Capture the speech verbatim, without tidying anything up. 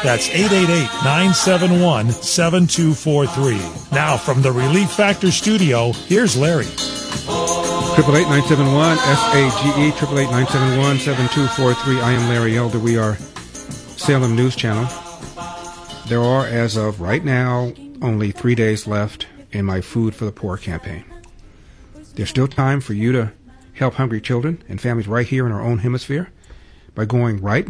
That's eight eight eight, nine seven one, seven two four three. Now, from the Relief Factor studio, here's Larry. Triple eight nine seven one S A G E triple eight nine seven one seven two four three. I am Larry Elder. We are Salem News Channel. There are, as of right now, only three days left in my Food for the Poor campaign. There's still time for you to help hungry children and families right here in our own hemisphere by going right